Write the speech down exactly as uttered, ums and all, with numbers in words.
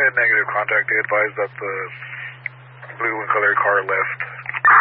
ahead, negative contact. They advised that the blue and colored car left.